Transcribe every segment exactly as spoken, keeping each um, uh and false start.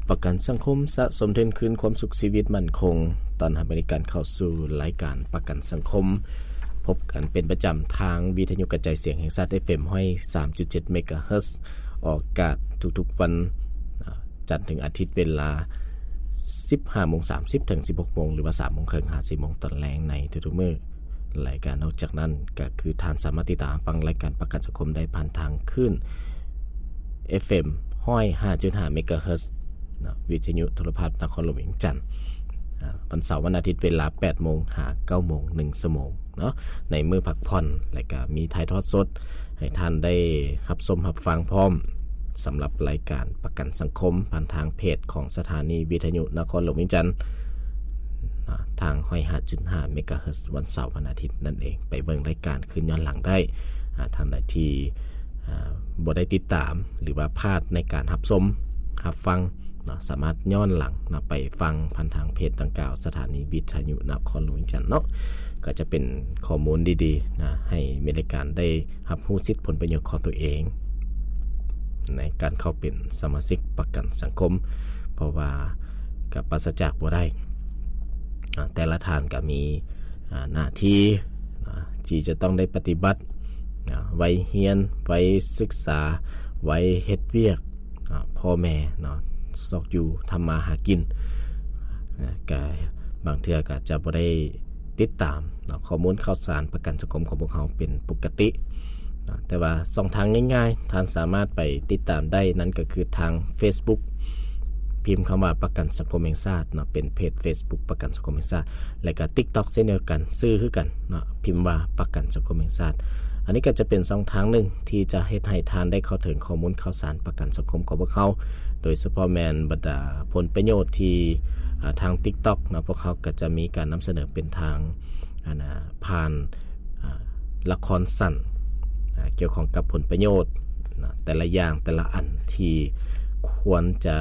ประกันสังคมสะสมทุนคืนความสุขชีวิตมั่นคงตอนรับบริการเข้าสู่รายการประกันสังคมพบกันเป็นประจำทางวิทยุกระจายเสียงแห่งชาติ เอฟ เอ็ม ห้อย สามจุดเจ็ด เมกะเฮิรตซ์ออกอากาศทุกๆวันจันทร์ถึงอาทิตย์เวลา สิบห้าโมงสามสิบ ถึง สิบหกโมงหรือว่า สามโมงครึ่ง ถึง สี่โมงตอนแลงในทุกๆมื้อรายการนอกจากนั้นก็คือท่านสามารถติดตามฟังรายการประกันสังคมได้ผ่านทางคลื่น เอฟ เอ็ม ห้อย ห้าจุดห้า เมกะเฮิรตซ์วิทยุโทรทัศน์นครหลวงเวียงจันทร์วันเสาร์วันอาทิตย์เวลา แปดโมง ถึง เก้าโมง หนึ่งชั่วโมงเนาะในมื้อพักผ่อนแล้วก็มีถ่ายทอดสดให้ท่านได้รับชมรับฟังพร้อมสำหรับรายการประกันสังคมผ่านทางเพจของสถานีวิทยุนครหลวงเวียงจันทร์ทางห้อย ห้าจุดห้า เมกะเฮิรตซ์วันเสาร์วันอาทิตย์นั่นเองไปเบิ่งรายการคืนย้อนหลังได้ท่านใดที่บ่ได้ติดตามหรือว่าพลาดในการรับชมรับฟังสามารถย้อนหลังไปฟังผ่านทางเพจดังกล่าวสถานีวิทยุนครหลวงเวียงจันทร์เนาะก็จะเป็นข้อมูลดีๆนะให้มีรายการได้รับรู้สิทธิผลประโยชน์ของตัวเองในการเข้าเป็นสมาชิกประกันสังคมเพราะว่ากับปราศจากบ่ได้แต่ละท่านก็มีหน้าที่ที่จะต้องได้ปฏิบัติไว้เรียนไว้ศึกษาไว้เฮ็ดเวียกพ่อแม่เนาะซอกอยู่ทำมาหากินก็บางเทื่อก็จะบ่ได้ติดตามข้อมูลข่าวสารประกันสังคมของพวกเขาเป็นปกติแต่ว่าช่องทางง่ายๆท่านสามารถไปติดตามได้นั่นก็คือทาง Facebook พิมพ์คำว่าประกันสังคมแห่งชาติเนาะเป็นเพจ Facebook ประกันสังคมแห่งชาติและก็ TikTok เช่นเดียวกันชื่อคือกันเนาะพิมพ์ว่าประกันสังคมแห่งชาติอันนี้ก็จะเป็นช่องทางหนึ่งที่จะเฮ็ดให้ท่านได้เข้าถึงข้อมูลข่าวสารประกันสังคมของพวกเขาโดยเฉพาะแม่นบรรดาผลประโยชน์ที่ทาง TikTok เนาะพวกเขาก็จะมีการนำเสนอเป็นทางนะผ่านละครสั้นเกี่ยวข้องกับผลประโยชน์แต่ละอย่างแต่ละอันที่ควรจะ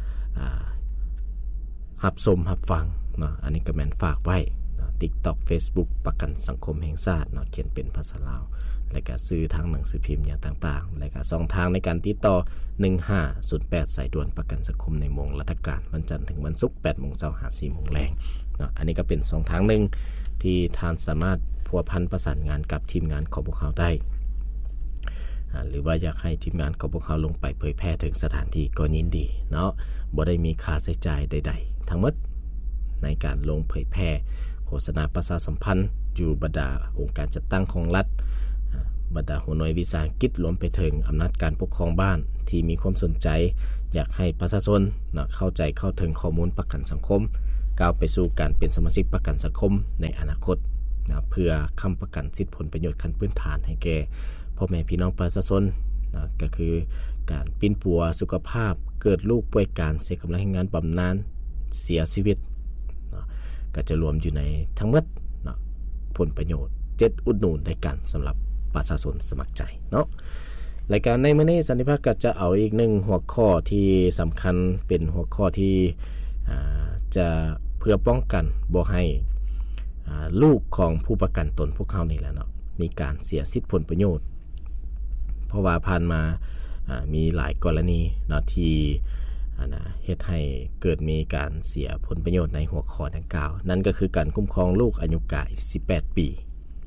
รับชมรับฟังเนาะอันนี้ก็แม่นฝากไว้ TikTok Facebook ประกันสังคมแห่งชาติเนาะเขียนเป็นภาษาลาวและก็ซื้อทางหนังสือพิมพ์อย่างต่างๆและก็ช่องทางในการติดต่อหนึ่งห้าศูนย์แปดสายด่วนประกันสังคมในโมงราชการวันจันทร์ถึงวันศุกร์ แปดโมงเช้า ถึง สี่โมงแลงเนาะอันนี้ก็เป็นช่องทางนึงที่ท่านสามารถพัวพันประสานงานกับทีมงานของพวกเขาได้หรือว่าอยากให้ทีมงานของพวกเขาลงไปเผยแพร่ถึงสถานที่ก็ยินดีเนาะบ่ได้มีค่าใช้จ่ายใดๆทั้งหมดในการลงเผยแพร่โฆษณาประชาสัมพันธ์อยู่บรรดาองค์การจัดตั้งของรัฐบรรดาหัวหน่วยวิสาหกิจรวมไปถึงอำนาจการปกครองบ้านที่มีความสนใจอยากให้ประชาชนนะเข้าใจเข้าถึงข้อมูลประกันสังคมก้าวไปสู่การเป็นสมาชิกประกันสังคมในอนาคตนะเพื่อค้ำประกันสิทธิผลประโยชน์ขั้นพื้นฐานให้แก่พ่อแม่พี่น้องประชาชนนะก็คือการปิ้นปัวสุขภาพเกิดลูกป่วยการเสียกำลังงานบำนาญเสียชีวิตนะก็จะรวมอยู่ในทั้งหมดนะผลประโยชน์เจ็ดอุดหนุนในกันสำหรับประชาชนสมัครใจเนาะรายการในมื้อนี้สันติภาพก็จะเอาอีกหนึ่งหัวข้อที่สำคัญเป็นหัวข้อที่จะเพื่อป้องกันบ่ให้ลูกของผู้ประกันตนพวกเขานี่แหละเนาะมีการเสียสิทธิผลประโยชน์เพราะว่าผ่านมามีหลายกรณีเนาะที่เฮ็ดให้เกิดมีการเสียผลประโยชน์ในหัวข้อดังกล่าวนั่นก็คือการคุ้มครองลูกอายุกายสิบแปดปี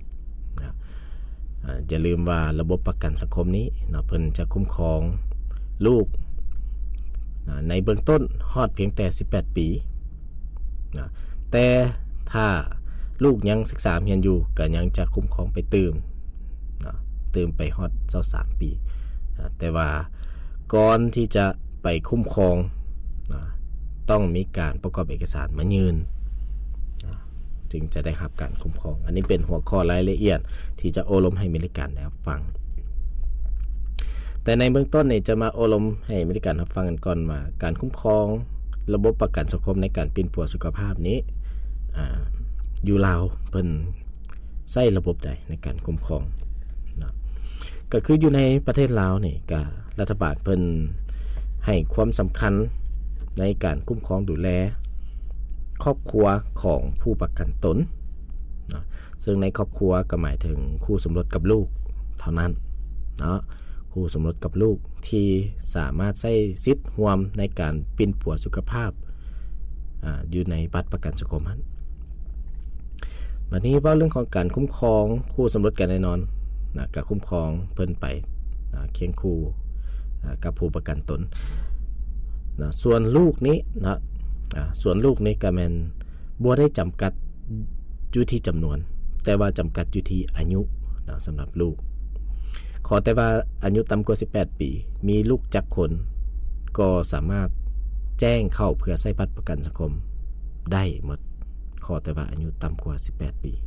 อย่าลืมว่าระบบประกันสังคมนี้เนาะเพิ่นจะคุ้มครองลูกในเบื้องต้นฮอดเพียงแต่สิบแปดปีนะแต่ถ้าลูกยังศึกษาเรียนอยู่ก็ยังจะคุ้มครองไปเติมนะเติมไปฮอดยี่สิบสามปีนะแต่ว่าก่อนที่จะไปคุ้มครองนะต้องมีการประกอบเอกสารมายืนจึงจะได้รับการคุ้มครองอันนี้เป็นหัวข้อรายละเอียดที่จะโอลมให้มีการแนวฟังแต่ในเบื้องต้นนี่จะมาโอลมให้มีการรับฟังกันก่อนว่าการคุ้มครองระบบประกันสังคมในการปิ้นปัวสุขภาพนี้อ่าอยู่ลาวเพิ่นใช้ระบบใดในการคุ้มครองนะก็คืออยู่ในประเทศลาวนี่ก็รัฐบาลเพิ่นให้ความสำคัญในการคุ้มครองดูแลครอบครัวของผู้ประกันตนนะซึ่งในครอบครัวก็หมายถึงคู่สมรสกับลูกเท่านั้นเนาะคู่สมรสกับลูกที่สามารถใช้สิทธิ์ร่วมในการปินปัวสุขภาพอ่าอยู่ในบัตรประกันสังคมนั้นวันนี้เว้าเรื่องของการคุ้มครองคู่สมรสกันแน่นอนนะก็คุ้มครองเพิ่นไปนะเคียงคู่กับผู้ประกันตนนะส่วนลูกนี้นะส่วนลูกนี้ก็แม่นบ่ได้จำกัดอยู่ที่จำนวนแต่ว่าจำกัดอยู่ที่อายุนะสำหรับลูกขอแต่ว่าอายุต่ำกว่าสิบแปดปีมีลูกจักคนก็สามารถแจ้งเข้าเพื่อใช้บัตรประกันสังคมได้หมดขอแต่ว่าอายุต่ำกว่าสิบแปดปี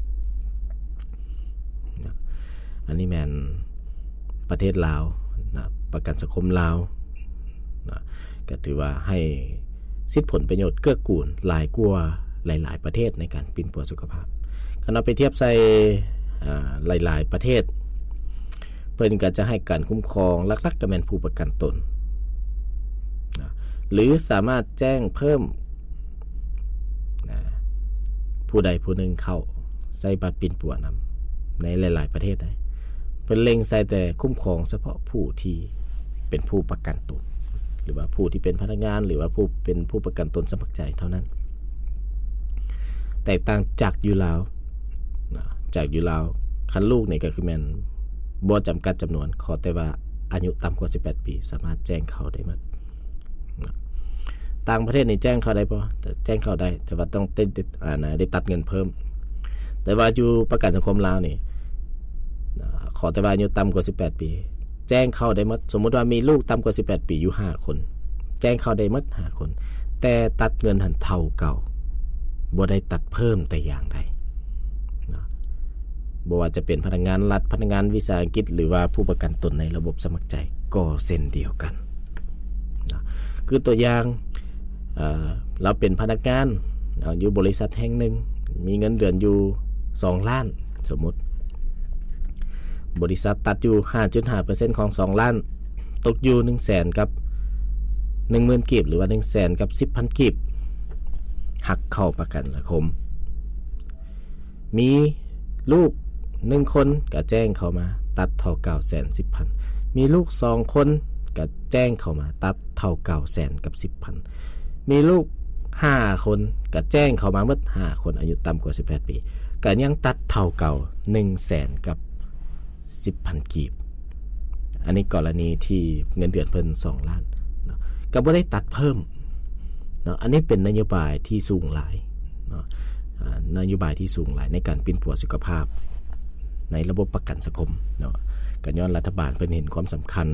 นะอันนี้แม่นประเทศลาวนะประกันสังคมลาวนะก็ถือว่าให้สิทธิผลประโยชน์เกื้อกูลหลายกว่าหลายๆประเทศในการปินปัวสุขภาพคันเอาไปเทียบใส่หลายๆประเทศเพิ่นก็จะให้การคุ้มครองหลักๆก็แม่นผู้ประกันตนนะหรือสามารถแจ้งเพิ่มนะผู้ใดผู้หนึ่งเข้าใส่บัตรปินปัวนำในหลายๆประเทศได้เพิ่นเล็งใส่แต่คุ้มครองเฉพาะผู้ที่เป็นผู้ประกันตนหรือว่าผู้ที่เป็นพนักงานหรือว่าผู้เป็นผู้ประกันตนสมัครใจเท่านั้นแตกต่างจากอยู่ลาวนะจากอยู่ลาวคันลูกนี่ก็คือแม่นบ่จำกัดจำนวนขอแต่ว่าอายุต่ำกว่าสิบแปดปีสามารถแจ้งเข้าได้หมดนะต่างประเทศนี่แจ้งเข้าได้บ่แต่แจ้งเข้าได้แต่ว่าต้องได้อ่านะได้ตัดเงินเพิ่มแต่ว่าอยู่ประกันสังคมลาวนี่ขอแต่ว่าอายุต่ำกว่าสิบแปดปีแจ้งเข้าได้หมดสมมุติว่ามีลูกต่ำกว่าสิบแปดปีอยู่ห้าคนแจ้งเข้าได้หมดห้าคนแต่ตัดเงินหันเท่าเก่าบ่ได้ตัดเพิ่มแต่อย่างใดนะบ่ว่าจะเป็นพนักงานรัฐพนักงานวิสาหกิจหรือว่าผู้ประกันตนในระบบสมัครใจก็เส้นเดียวกันนะคือตัวอย่างเอ่อเราเป็นพนักงานอยู่บริษัทแห่งหนึ่งมีเงินเดือนอยู่สองล้านสมมุติบริษัทตัดอยู่ ห้าจุดห้าเปอร์เซ็นต์ ของสองล้านตกอยู่ หนึ่งแสน กับ หนึ่งหมื่น กีบหรือว่า หนึ่งแสน กับ สิบพัน กีบหักเข้าประกันสังคมมีลูกหนึ่งคนก็แจ้งเข้ามาตัดเท่า เก้าแสนสิบพัน มีลูกสองคนก็แจ้งเข้ามาตัดเท่า เก้าแสน กับ สิบพัน มีลูกห้าคนก็แจ้งเข้ามาหมดห้าคนอายุต่ำกว่าสิบแปดปีก็ยังตัดเท่าเก่า หนึ่งแสน กับสิบพัน กีบอันนี้กรณีที่เงินเดือนเพิ่นสองล้านเนาะก็บ่ได้ตัดเพิ่มเนาะอันนี้เป็นนโยบายที่สูงหลายเนาะนโยบายที่สูงหลายในการปินปัวสุขภาพในระบบประกันสังคมเนาะก็ย้อนรัฐบาลเพิ่นเห็นความสำคัญ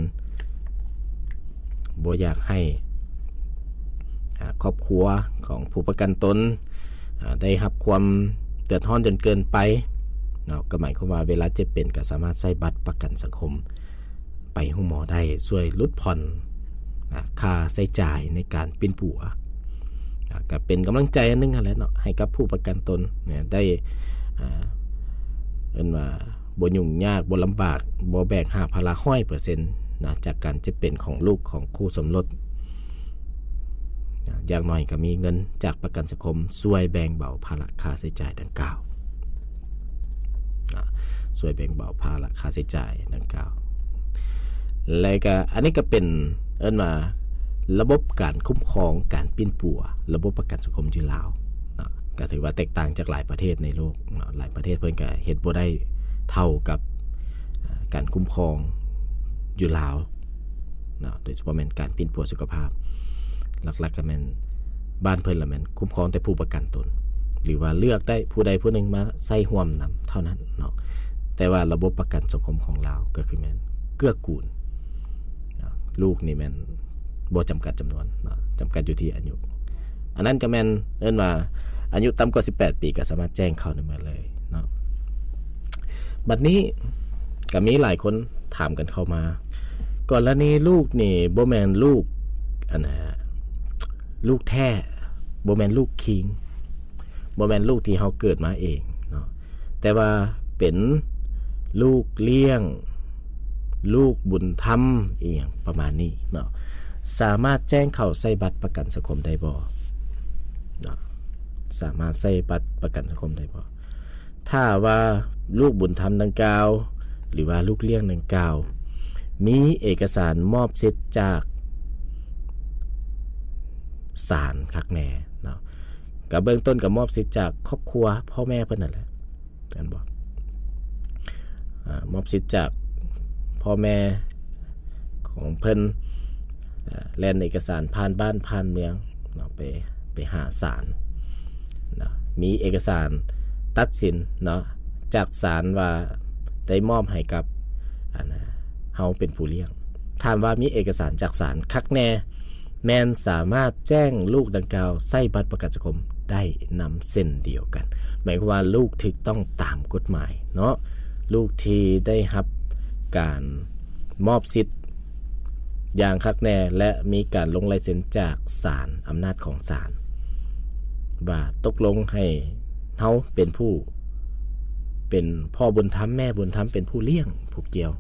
บ่อยากให้ครอบครัวของผู้ประกันตนได้รับความเดือดร้อนจนเกินไปเนาะก็หมายความว่าเวลาเจ็บเป็นก็สามารถใช้บัตรประกันสังคมไปโรงหมอได้ช่วยลดผ่อนค่าใช้จ่ายในการปินปัวก็เป็นกำลังใจอันนึงแหละเนาะให้กับผู้ประกันตนเนี่ยได้อ่าเป็นว่าบ่ยุ่งยากบ่ลำบากบ่แบกหาภาระ ร้อยเปอร์เซ็นต์ นะจากการเจ็บเป็นของลูกของคู่สมรสอย่างน้อยก็มีเงินจากประกันสังคมช่วยแบ่งเบาภาระค่าใช้จ่ายดังกล่าวช่วยแบ่งเบาภาระค่าใช้จ่ายดังกล่าวแล้วก็อันนี้ก็เป็นเอิ้นว่าระบบการคุ้มครองการปินปัวระบบประกันสังคมอยู่ลาวนะก็ถือว่าแตกต่างจากหลายประเทศในโลกนะหลายประเทศเพิ่นก็เฮ็ดบ่ได้เท่ากับการคุ้มครองอยู่ลาวนะโดยเฉพาะแม่นการปินปัวสุขภาพหลักๆก็แม่นบ้านเพิ่นละแม่นคุ้มครองแต่ผู้ประกันตนหรือว่าเลือกได้ผู้ใดผู้หนึ่งมาใส่ร่วมนำเท่านั้นเนาะแต่ว่าระบบประกันสังคมของลาวก็คือแม่นเกื้อกูลนะลูกนี่แม่นบ่จำกัดจำนวนเนาะจำกัดอยู่ที่อายุอันนั้นก็แม่นเอิ้นว่าอายุต่ำกว่าสิบแปดปีก็สามารถแจ้งเข้าได้หมดเลยเนาะบัดนี้ก็มีหลายคนถามกันเข้ามากรณีลูกนี่บ่แม่นลูกอันน่ะลูกแท้บ่แม่นลูกคิงบ่แม่นลูกที่เฮาเกิดมาเองเนาะแต่ว่าเป็นลูกเลี้ยงลูกบุญธรรมอีหยังประมาณนี้เนาะสามารถแจ้งเข้าใส่บัตรประกันสังคมได้บ่เนาะสามารถใส่บัตรประกันสังคมได้บ่ถ้าว่าลูกบุญธรรมดังกล่าวหรือว่าลูกเลี้ยงดังกล่าวมีเอกสารมอบสิทธิ์จากศาลคักแน่เนาะก็เบื้องต้นก็มอบสิทธิ์จากครอบครัวพ่อแม่เพิ่นนั่นแหละท่านบอกอ่ามอบสิทธิ์จากพ่อแม่ของเพิ่นแล่นเอกสารผ่านบ้านผ่านเมืองเนาะไปไปหาศาลเนาะมีเอกสารตัดสินเนาะจากศาลว่าได้มอบให้กับอันนะเฮาเป็นผู้เลี้ยงถามว่ามีเอกสารจากศาลคักแน่แม่นสามารถแจ้งลูกดังกล่าวใช้บัตรประกันสังคมได้นำเส้นเดียวกันหมายความว่าลูกถูกต้องตามกฎหมายเนาะลูกที่ได้รับการมอบสิทธิ์อย่างคักแน่และมีการลงลายเซ็นจากศาลอำนาจของศาลว่าตกลงให้เฮาเป็นผู้เป็นพ่อบุญธรรมแม่บุญธรรมเป็นผู้เลี้ยงผู้เกี่ยว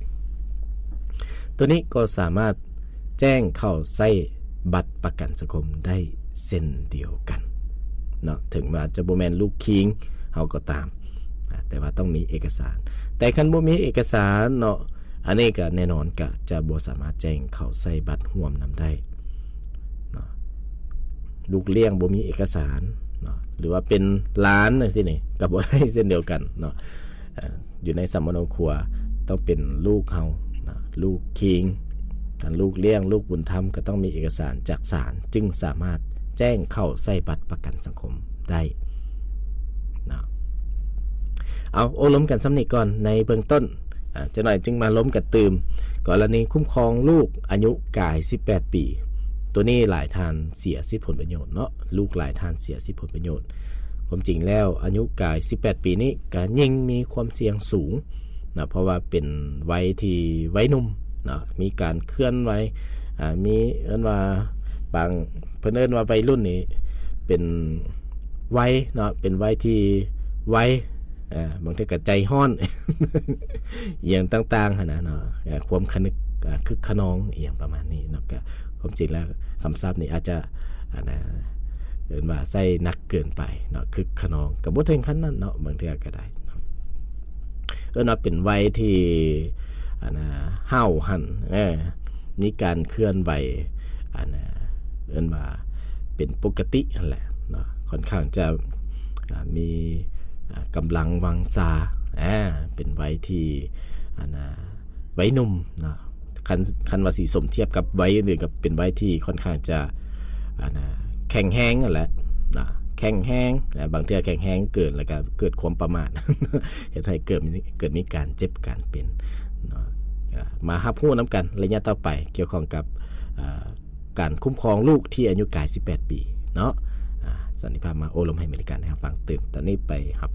ตัวนี้ก็สามารถแจ้งเข้าใช้บัตรประกันสังคมได้เส้นเดียวกันเนาะถึงว่าจะบ่แม่นลูกคิงเฮาก็ตามแต่ว่าต้องมีเอกสารแต่คันบ่มีเอกสารเนาะอันนี้ก็แน่นอนก็จะบ่สามารถแจ้งเข้าใช้บัตรร่วมนำได้เนาะลูกเลี้ยงบ่มีเอกสารเนาะหรือว่าเป็นหลานจังซี่นี่ก็บ่ได้เส้นเดียวกันเนาะอยู่ในสัมมโนครัวต้องเป็นลูกเฮาเนาะลูกคิงการลูกเลี้ยงลูกบุญธรรมก็ต้องมีเอกสารจากศาลจึงสามารถแจ้งเข้าใช้บัตรประกันสังคมได้นะเอาโอ้ล้มกันซ้ำนี้ก่อนในเบื้องต้นอ่าจะหน่อยจึงมาล้มกันตื่มกรณีคุ้มครองลูกอายุกายสิบแปดปีตัวนี้หลายทานเสียสิทธิผลประโยชน์เนาะลูกหลายทานเสียสิทธิผลประโยชน์ความจริงแล้วอายุกายสิบแปดปีนี้ก็ยิ่งมีความเสี่ยงสูงนะเพราะว่าเป็นวัยที่วัยหนุ่มนะมีการเคลื่อนไหวอ่ามีเอิ้นว่าบางเพิ่นเอิ้นว่าวัยรุ่นนี่เป็นวัยเนาะเป็นวัยที่วัยอ่าบางทีก็ใจฮ้อนอีหยังต่างๆหั่นน่ะเนาะความคะนึกคึกขนองอีหยังประมาณนี้เนาะก็ความจริงแล้วคำศัพท์นี้อาจจะอันน่ะเอิ้นว่าใส่หนักเกินไปเนาะคึกขนองก็บ่ถึงขั้นนั้นเนาะบางเทื่อก็ได้เนาะเอิ้นว่าเป็นวัยที่อันน่ะห้าวหั่นเออมีการเคลื่อนไหวอันน่ะเอิ้นว่าเป็นปกตินั่นแหละเนาะค่อนข้างจะมีกำลังวังชาอ่าเป็นวัยที่อันน่ะวัยหนุ่มเนาะคันคันว่าสิสมเทียบกับวัยอื่นกับเป็นวัยที่ค่อนข้างจะอันน่ะแข็งแรงนั่นแหละนะแข็งแรงนะบางเทื่อแข็งแรงเกินแล้วก็เกิดความประมาท เฮ็ดให้เกิดเกิดมีการเจ็บการเป็นเนาะมารับรู้นำกันระยะต่อไปเกี่ยวข้องกับการคุ้มครองลูกที่อายุกายสิบแปดปีเนาะสันนิภาพมาโอลมให้บริการให้ฟังตื่นตอนนี้ไปครับ